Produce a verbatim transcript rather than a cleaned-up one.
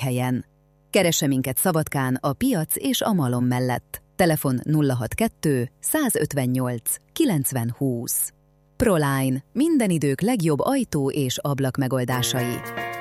helyen. Keresse minket Szabadkán a Piac és a Malom mellett. Telefon nulla hatvankettő százötvennyolc kilencven húsz. Proline. Minden idők legjobb ajtó és ablak megoldásai.